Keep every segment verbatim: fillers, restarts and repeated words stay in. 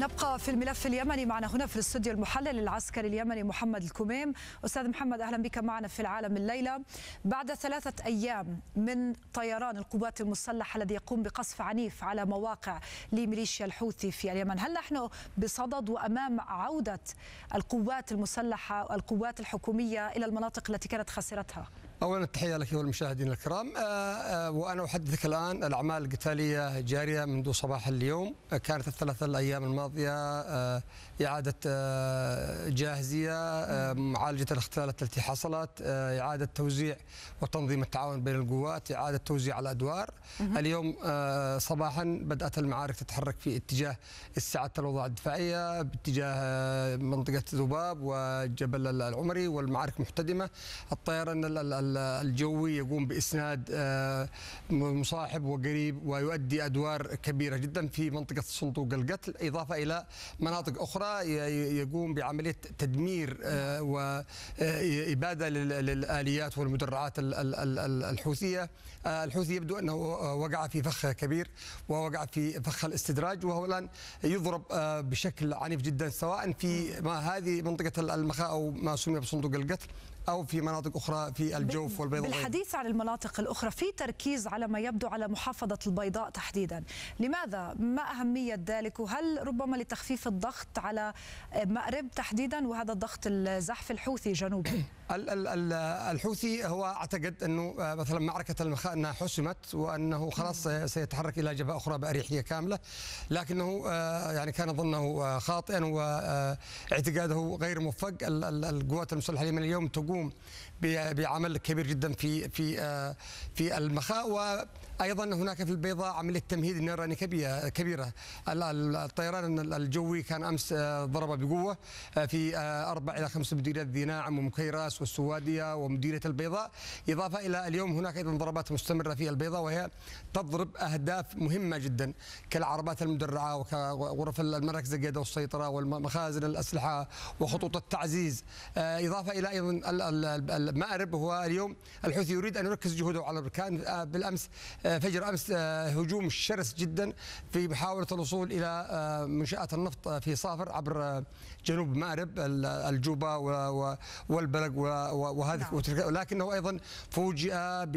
نبقى في الملف اليمني. معنا هنا في الاستوديو المحلل العسكري اليمني محمد الكميم. أستاذ محمد، أهلا بك معنا في العالم الليلة. بعد ثلاثة أيام من طيران القوات المسلحة الذي يقوم بقصف عنيف على مواقع لميليشيا الحوثي في اليمن، هل نحن بصدد وأمام عودة القوات المسلحة والقوات الحكومية إلى المناطق التي كانت خسرتها؟ أولا التحية لك والمشاهدين الكرام. وأنا أحدثك الآن الأعمال القتالية جارية منذ صباح اليوم. كانت الثلاثة الأيام الماضية إعادة جاهزية، معالجة الاختلالات التي حصلت، إعادة توزيع وتنظيم التعاون بين القوات، إعادة توزيع الأدوار. اليوم صباحا بدأت المعارك تتحرك في اتجاه استعادة الأوضاع الدفاعية باتجاه منطقة ذباب وجبل العمري، والمعارك محتدمة. الطيران الجوي يقوم بإسناد مصاحب وقريب ويؤدي أدوار كبيرة جدا في منطقة صندوق القتل، إضافة إلى مناطق أخرى يقوم بعملية تدمير وإبادة للآليات والمدرعات الحوثية. الحوثي يبدو أنه وقع في فخ كبير ووقع في فخ الاستدراج، وهو الآن يضرب بشكل عنيف جدا سواء في ما هذه منطقة المخاء أو ما سمي بصندوق القتل أو في مناطق أخرى في الجوف والبيضاء. بالحديث عن المناطق الأخرى، في تركيز على ما يبدو على محافظة البيضاء تحديدا، لماذا؟ ما أهمية ذلك؟ وهل ربما لتخفيف الضغط على مأرب تحديدا، وهذا الضغط الزحف الحوثي جنوبا؟ الحوثي هو اعتقد أنه مثلا معركة المخاء أنها حسمت وأنه خلاص سيتحرك إلى جبهة أخرى بأريحية كاملة، لكنه يعني كان ظنه خاطئا واعتقاده غير موفق. القوات المسلحة اليمنية اليوم تقوم بعمل كبير جدا في في في المخاء، وايضا هناك في البيضاء عمليه تمهيد نيراني كبيره. الطيران الجوي كان امس ضرب بقوه في اربع الى خمس مديريات ذي ناعم ومكيراس والسواديه ومديريه البيضاء، اضافه الى اليوم هناك ايضا ضربات مستمره في البيضاء، وهي تضرب اهداف مهمه جدا كالعربات المدرعه وكغرف المراكز القياده والسيطره والمخازن الاسلحه وخطوط التعزيز، اضافه الى ايضا المأرب. هو اليوم الحوثي يريد ان يركز جهوده على البركان. بالامس فجر امس هجوم شرس جدا في محاوله الوصول الى منشات النفط في صافر عبر جنوب مأرب الجوبه والبلق وهذه، ولكنه ايضا فوجئ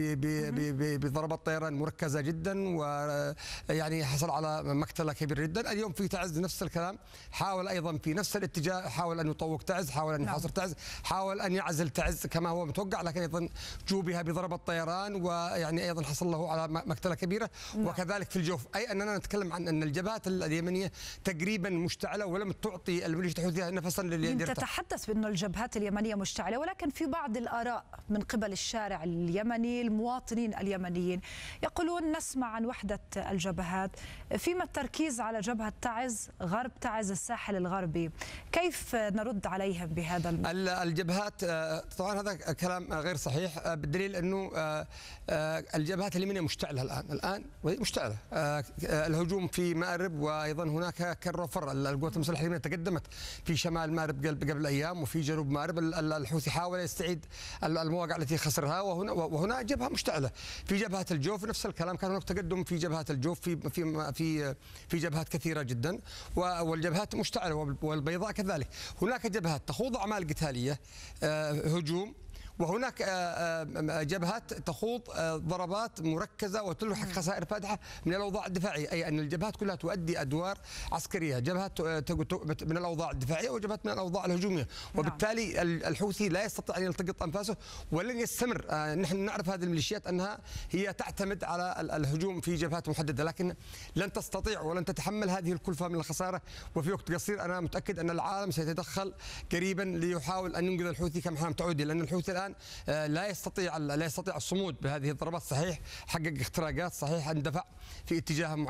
بضربات طيران مركزه جدا، ويعني حصل على مقتله كبير جدا. اليوم في تعز نفس الكلام، حاول ايضا في نفس الاتجاه، حاول ان يطوق تعز، حاول ان يحاصر تعز، حاول ان يعزل تعز كما هو متوقع، لكن ايضا جوبها بضربة طيران، ويعني ايضا حصل له على مقتله كبيره. وكذلك في الجوف، اي اننا نتكلم عن ان الجبهات اليمنيه تقريبا مشتعله ولم تعطي الميليشيا الحوثيه نفسا لليرتاح. تتحدث بانه الجبهات اليمنيه مشتعله، ولكن في بعض الاراء من قبل الشارع اليمني، المواطنين اليمنيين يقولون نسمع عن وحده الجبهات، فيما التركيز على جبهه تعز، غرب تعز، الساحل الغربي. كيف نرد عليهم بهذا الموضوع؟ الجبهات طبعا هذا كلام غير صحيح، بالدليل انه الجبهات اليمنيه مشتعله الان الان مشتعله. الهجوم في مأرب، وايضا هناك كر وفر. القوات المسلحه اليمنيه تقدمت في شمال مأرب قبل ايام، وفي جنوب مأرب الحوثي حاول يستعيد المواقع التي خسرها، وهنا وهنا جبهه مشتعله. في جبهه الجوف نفس الكلام، كان هناك تقدم في جبهات الجوف في في في في جبهات كثيره جدا، والجبهات مشتعله، والبيضاء كذلك. هناك جبهات تخوض اعمال قتاليه هجوم، وهناك جبهات تخوض ضربات مركزه وتلحق خسائر فادحه من الاوضاع الدفاعيه، اي ان الجبهات كلها تؤدي ادوار عسكريه، جبهات من الاوضاع الدفاعيه وجبهات من الاوضاع الهجوميه، وبالتالي الحوثي لا يستطيع ان يلتقط انفاسه ولن يستمر. نحن نعرف هذه الميليشيات انها هي تعتمد على الهجوم في جبهات محدده، لكن لن تستطيع ولن تتحمل هذه الكلفه من الخساره، وفي وقت قصير انا متاكد ان العالم سيتدخل قريبا ليحاول ان ينقذ الحوثي كما حنا متعودين، لان الحوثي الان لا يستطيع لا يستطيع الصمود بهذه الضربات. صحيح حقق اختراقات، صحيح اندفع في اتجاه